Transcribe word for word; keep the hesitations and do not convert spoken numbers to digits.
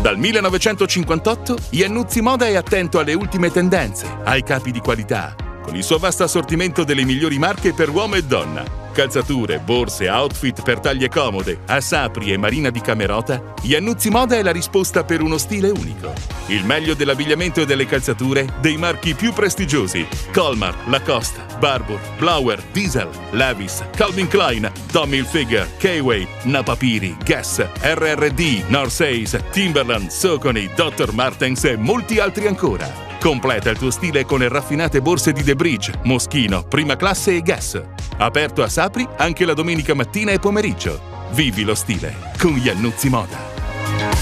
Dal millenovecentocinquantotto, Iannuzzi Moda è attento alle ultime tendenze, ai capi di qualità, con il suo vasto assortimento delle migliori marche per uomo e donna. Calzature, borse, outfit per taglie comode, a Sapri e Marina di Camerota, Iannuzzi Moda è la risposta per uno stile unico. Il meglio dell'abbigliamento e delle calzature dei marchi più prestigiosi: Colmar, Lacoste, Barbour, Blower, Diesel, Levi's, Calvin Klein, Tommy Hilfiger, K-Way, Napapiri, Guess, R R D, North Face, Timberland, Saucony, doctor Martens e molti altri ancora. Completa il tuo stile con le raffinate borse di The Bridge, Moschino, Prima Classe e Guess. Aperto a Sapri anche la domenica mattina e pomeriggio. Vivi lo stile con Iannuzzi Moda.